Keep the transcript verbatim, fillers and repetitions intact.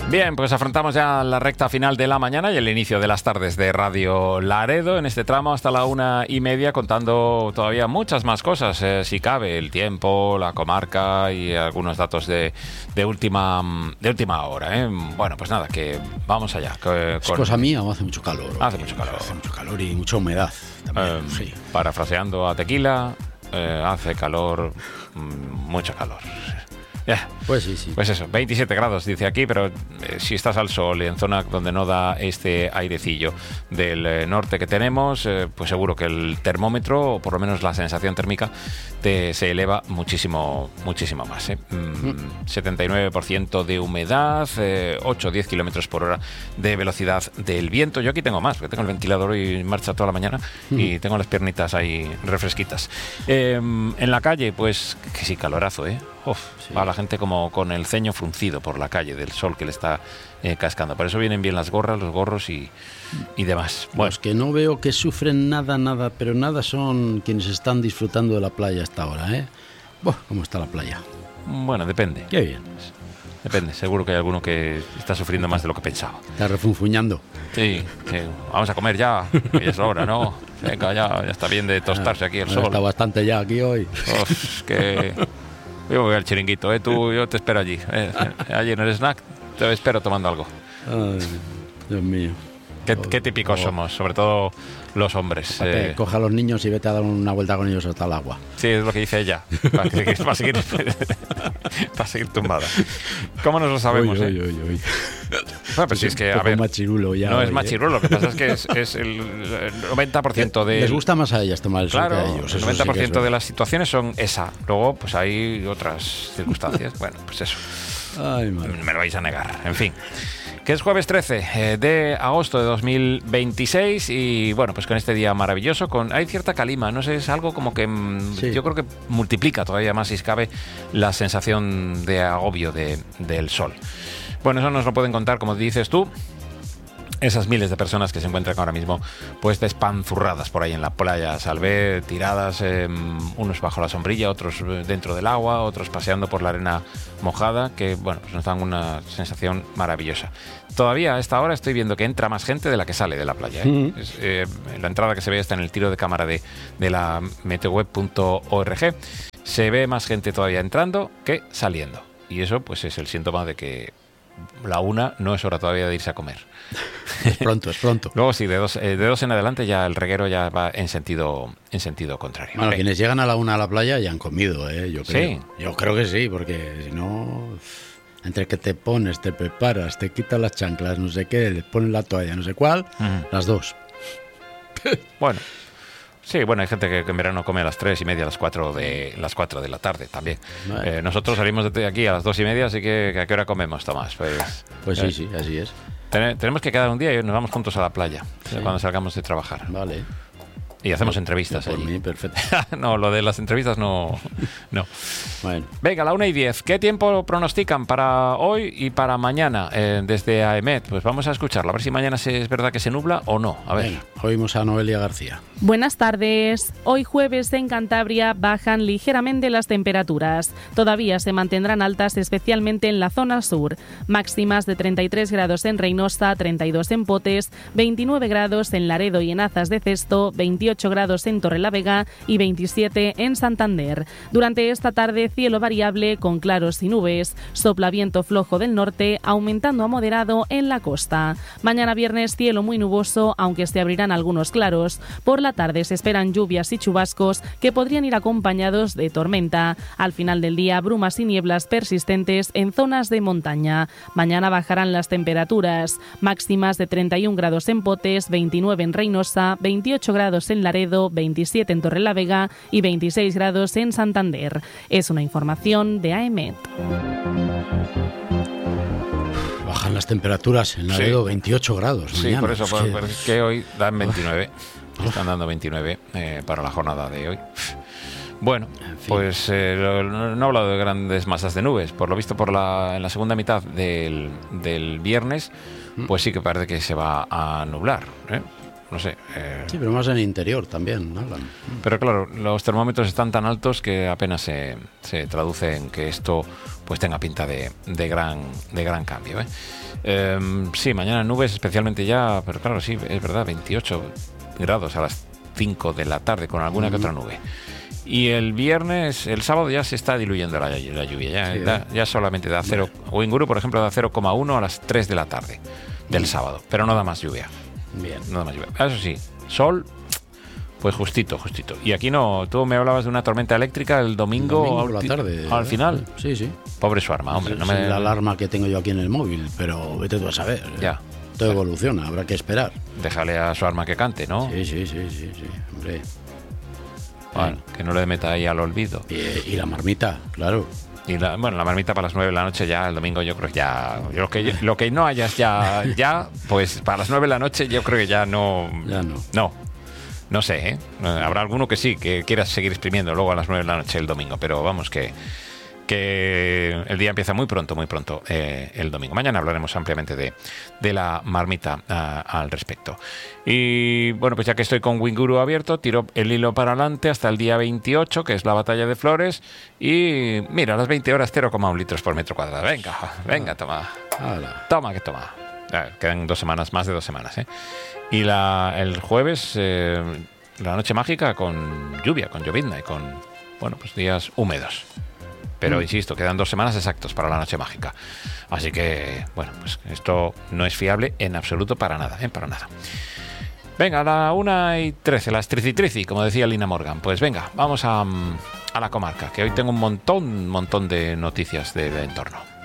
Bien, pues afrontamos ya la recta final de la mañana y el inicio de las tardes de Radio Laredo en este tramo hasta la una y media, contando todavía muchas más cosas, eh, si cabe, el tiempo, la comarca y algunos datos de, de última de última hora. ¿eh? Bueno, pues nada, que vamos allá. Con... ¿Es cosa mía o hace mucho calor? Hace mucho calor. Hace mucho calor y mucha humedad también, Eh, sí. Parafraseando a Tequila, eh, hace calor, mm, mucho calor. Yeah. Pues sí, sí. Pues eso, veintisiete grados dice aquí, pero eh, si estás al sol en zona donde no da este airecillo del eh, norte que tenemos, eh, pues seguro que el termómetro, o por lo menos la sensación térmica, te, se eleva muchísimo, muchísimo más. ¿eh? Mm, mm. setenta y nueve por ciento de humedad, eh, ocho a diez kilómetros por hora de velocidad del viento. Yo aquí tengo más, porque tengo el ventilador hoy en marcha toda la mañana mm. y tengo las piernitas ahí refresquitas. Eh, en la calle, pues que sí, calorazo, ¿eh? Uf, sí. Va la gente como con el ceño fruncido por la calle del sol que le está eh, cascando. Por eso vienen bien las gorras, los gorros y, y demás. Bueno. Los que no veo que sufren nada, nada, pero nada son quienes están disfrutando de la playa hasta ahora, ¿eh? Buah, ¿cómo está la playa? Bueno, depende. Qué bien. Depende, seguro que hay alguno que está sufriendo más de lo que pensaba. Está refunfuñando. Sí, sí. Vamos a comer ya, que ya es hora, ¿no? Venga, ya, ya está bien de tostarse aquí el sol. Está bastante ya aquí hoy. Uf, que... Yo voy al chiringuito, ¿eh? Tú, yo te espero allí. ¿eh? Allí en el snack te espero tomando algo. Ay, Dios mío. Qué, qué típicos oh. somos, sobre todo los hombres. Eh. Coja a los niños y vete a dar una vuelta con ellos hasta el agua. Sí, es lo que dice ella. Para, que, para, seguir, para seguir tumbada. ¿Cómo nos lo sabemos? Uy, eh? uy, uy, uy. Bueno, pues sí, es que, a ver, machirulo ya, no oye. es machirulo, lo que pasa es que es, es el noventa por ciento de... Les gusta más a ellas tomar el sol claro, que a ellos. El noventa por ciento sí de las situaciones son esa. Luego, pues hay otras circunstancias. Bueno, pues eso. Ay, madre. Me lo vais a negar. En fin. Que es jueves trece eh, de agosto de dos mil veintiséis y bueno, pues con este día maravilloso, con hay cierta calima, no sé, es algo como que sí. Yo creo que multiplica todavía más, si cabe, la sensación de agobio de, del sol. Bueno, eso nos lo pueden contar, como dices tú, esas miles de personas que se encuentran ahora mismo pues despanzurradas por ahí en la playa Salvé, tiradas, eh, unos bajo la sombrilla, otros dentro del agua, otros paseando por la arena mojada, que bueno, pues nos dan una sensación maravillosa. Todavía a esta hora estoy viendo que entra más gente de la que sale de la playa. ¿eh? Mm. Es, eh, la entrada que se ve está en el tiro de cámara de, de la meteoweb punto org. Se ve más gente todavía entrando que saliendo. Y eso pues es el síntoma de que la una no es hora todavía de irse a comer. Es pronto, es pronto. Luego sí, de dos, eh, de dos en adelante ya el reguero ya va en sentido en sentido contrario. Bueno, okay. Quienes llegan a la una a la playa ya han comido, ¿eh? Yo creo. Sí. Yo creo que sí, porque si no, entre que te pones, te preparas, te quitas las chanclas, no sé qué, le pones la toalla, no sé cuál, uh-huh. las dos. Bueno. Sí, bueno, hay gente que, que en verano come a las tres y media, a las cuatro de las cuatro de la tarde también. Vale. Eh, nosotros salimos de aquí a las dos y media, así que, que ¿a qué hora comemos, Tomás? Pues, pues sí, eh, sí, así es. Ten, tenemos que quedar un día y nos vamos juntos a la playa, sí. Cuando salgamos de trabajar. Vale. Y hacemos por, entrevistas por allí. Mí, perfecto. No, lo de las entrevistas no. no. Bueno. Venga, a la una y diez. ¿Qué tiempo pronostican para hoy y para mañana eh, desde AEMET? Pues vamos a escucharlo, a ver si mañana se, es verdad que se nubla o no. A ver. Venga, oímos a Noelia García. Buenas tardes. Hoy jueves en Cantabria bajan ligeramente las temperaturas. Todavía se mantendrán altas, especialmente en la zona sur. Máximas de treinta y tres grados en Reynosa, treinta y dos en Potes, veintinueve grados en Laredo y en Azas de Cesto, veintiocho grados en Torrelavega y veintisiete en Santander. Durante esta tarde, cielo variable con claros y nubes. Sopla viento flojo del norte, aumentando a moderado en la costa. Mañana viernes, cielo muy nuboso, aunque se abrirán algunos claros. Por la tarde se esperan lluvias y chubascos que podrían ir acompañados de tormenta. Al final del día, brumas y nieblas persistentes en zonas de montaña. Mañana bajarán las temperaturas. Máximas de treinta y un grados en Potes, veintinueve en Reynosa, veintiocho grados en Laredo, veintisiete en Torrelavega y veintiséis grados en Santander. Es una información de AEMET. Bajan las temperaturas en Laredo, sí. veintiocho grados. Sí, mañana. por eso, por, por, es que hoy dan veintinueve. Están dando veintinueve eh, para la jornada de hoy. Bueno, en fin. pues eh, no, no he hablado de grandes masas de nubes. Por lo visto, por la, en la segunda mitad del, del viernes, pues sí que parece que se va a nublar, ¿eh? no sé. Eh. Sí, pero más en el interior también, ¿no? Pero claro, los termómetros están tan altos que apenas se, se traduce en que esto pues tenga pinta de, de, gran, de gran cambio, ¿eh? Eh, sí, mañana nubes especialmente ya, pero claro, sí, es verdad, veintiocho grados a las cinco de la tarde con alguna mm. que otra nube. Y el viernes, el sábado ya se está diluyendo la, la lluvia, ya, sí, da, ya solamente da cero. Uinguru, por ejemplo, da cero coma uno a las tres de la tarde del mm. sábado, pero no da más lluvia. Bien. No da más lluvia. Eso sí, sol, pues justito, justito. Y aquí no, tú me hablabas de una tormenta eléctrica el domingo, el domingo por la tarde, al final. Sí, sí. Pobre su arma, hombre. Es, no me... es la alarma que tengo yo aquí en el móvil, pero vete tú a saber. Ya. Todo evoluciona, habrá que esperar. Déjale a su arma que cante, ¿no? Sí, sí, sí, sí, sí, hombre. Bueno, que no le meta ahí al olvido. Y, y la marmita, claro. Y la, bueno, la marmita para las nueve de la noche ya, el domingo yo creo que ya... Lo que, lo que no hayas ya, ya, pues para las nueve de la noche yo creo que ya no... Ya no. No, no sé, ¿eh? Habrá alguno que sí, que quiera seguir exprimiendo luego a las nueve de la noche el domingo, pero vamos que... que el día empieza muy pronto, muy pronto eh, el domingo. Mañana hablaremos ampliamente de, de la marmita uh, al respecto. Y bueno, pues ya que estoy con Uinguru abierto, tiro el hilo para adelante hasta el día veintiocho, que es la batalla de Flores, y mira, a las veinte horas cero coma uno litros por metro cuadrado. Venga, venga, toma. Toma, que toma. Eh, quedan dos semanas, más de dos semanas, ¿eh? Y la, el jueves, eh, la noche mágica con lluvia, con llovizna y con, bueno, pues días húmedos. Pero, mm. insisto, quedan dos semanas exactos para la noche mágica. Así que, bueno, pues esto no es fiable en absoluto para nada, ¿eh? Para nada. Venga, a la una y trece, las trici trici, como decía Lina Morgan. Pues venga, vamos a, a la comarca, que hoy tengo un montón, un montón de noticias del entorno.